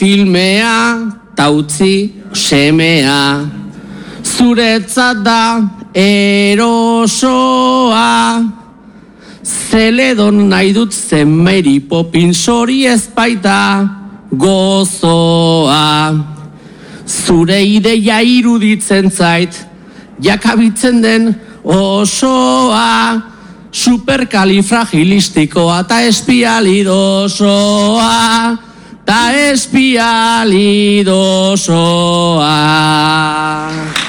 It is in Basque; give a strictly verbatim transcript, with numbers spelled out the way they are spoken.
filmea, tautzi semea. Zuretzat da erosoa, Zeledon nahi dut zen Mary Poppins hori ez baita gozoa. Zure ideia iruditzen zait, jakabitzen den osoa, superkalifragilistikoa ta espialidosoa, ta espialidosoa.